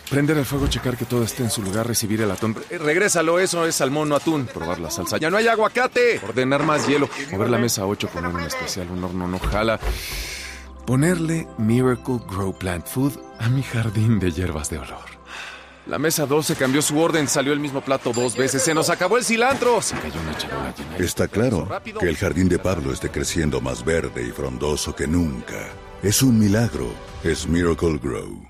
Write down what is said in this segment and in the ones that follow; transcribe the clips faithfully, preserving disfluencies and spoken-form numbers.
Prender el fuego, checar que todo esté en su lugar, recibir el atún. Eh, regrésalo, eso es salmón, no atún. Probar la salsa. ¡Ya no hay aguacate! Ordenar más hielo. Mover la mesa a ocho, poner un especial, un horno no jala. Ponerle Miracle Grow Plant Food a mi jardín de hierbas de olor. La mesa doce cambió su orden, salió el mismo plato dos veces. ¡Se nos acabó el cilantro! Se cayó una charola llena. Está claro que el jardín de Pablo esté creciendo más verde y frondoso que nunca. Es un milagro. Es Miracle Grow.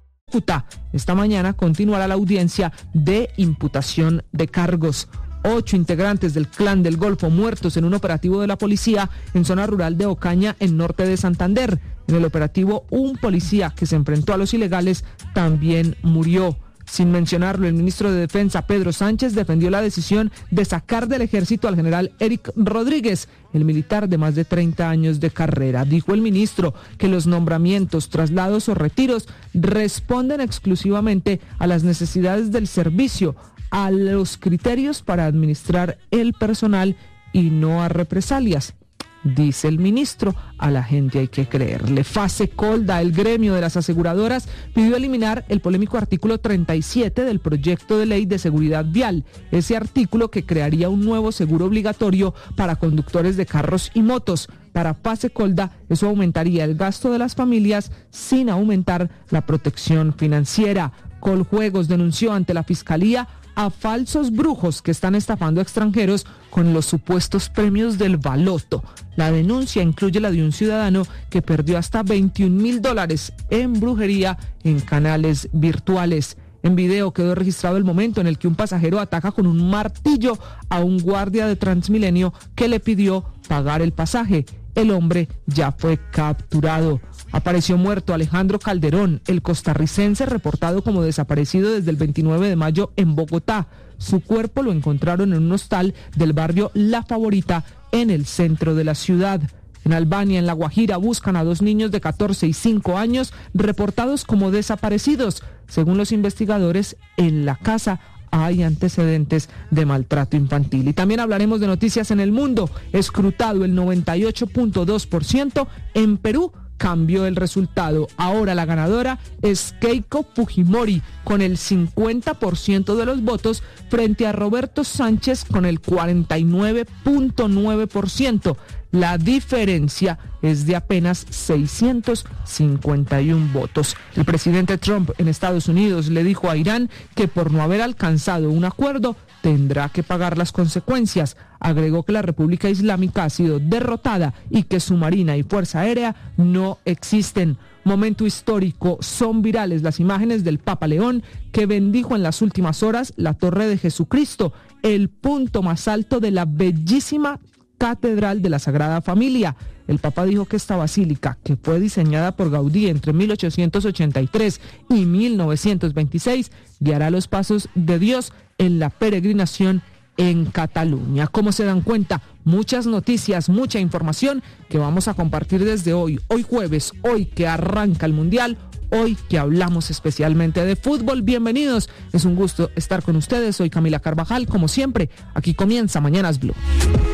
Esta mañana continuará la audiencia de imputación de cargos. Ocho integrantes del Clan del Golfo muertos en un operativo de la policía en zona rural de Ocaña, en norte de Santander. En el operativo, un policía que se enfrentó a los ilegales también murió. Sin mencionarlo, el ministro de Defensa, Pedro Sánchez, defendió la decisión de sacar del ejército al general Eric Rodríguez, el militar de más de treinta años de carrera. Dijo el ministro que los nombramientos, traslados o retiros responden exclusivamente a las necesidades del servicio, a los criterios para administrar el personal y no a represalias. Dice el ministro, a la gente hay que creerle. Fasecolda, el gremio de las aseguradoras, pidió eliminar el polémico artículo treinta y siete del proyecto de ley de seguridad vial. Ese artículo que crearía un nuevo seguro obligatorio para conductores de carros y motos. Para Fasecolda, eso aumentaría el gasto de las familias sin aumentar la protección financiera. Coljuegos denunció ante la Fiscalía a falsos brujos que están estafando a extranjeros con los supuestos premios del baloto. La denuncia incluye la de un ciudadano que perdió hasta veintiún mil dólares en brujería en canales virtuales. En video quedó registrado el momento en el que un pasajero ataca con un martillo a un guardia de Transmilenio que le pidió pagar el pasaje. El hombre ya fue capturado. Apareció muerto Alejandro Calderón, el costarricense reportado como desaparecido desde el veintinueve de mayo en Bogotá. Su cuerpo lo encontraron en un hostal del barrio La Favorita, en el centro de la ciudad. En Albania, en La Guajira, buscan a dos niños de catorce y cinco años reportados como desaparecidos. Según los investigadores, en la casa hay antecedentes de maltrato infantil. Y también hablaremos de noticias en el mundo. Escrutado el noventa y ocho punto dos por ciento, en Perú cambió el resultado. Ahora la ganadora es Keiko Fujimori con el cincuenta por ciento de los votos frente a Roberto Sánchez con el cuarenta y nueve punto nueve por ciento. La diferencia es de apenas seiscientos cincuenta y uno votos. El presidente Trump en Estados Unidos le dijo a Irán que por no haber alcanzado un acuerdo tendrá que pagar las consecuencias. Agregó que la República Islámica ha sido derrotada y que su marina y fuerza aérea no existen. Momento histórico, son virales las imágenes del Papa León que bendijo en las últimas horas la Torre de Jesucristo, el punto más alto de la bellísima Catedral de la Sagrada Familia. El Papa dijo que esta basílica, que fue diseñada por Gaudí entre mil ochocientos ochenta y tres y mil novecientos veintiséis, guiará los pasos de Dios en la peregrinación en Cataluña. Como se dan cuenta, muchas noticias, mucha información que vamos a compartir desde hoy, hoy jueves, hoy que arranca el Mundial, hoy que hablamos especialmente de fútbol. Bienvenidos, es un gusto estar con ustedes. Soy Camila Carvajal, como siempre, aquí comienza Mañanas Blue.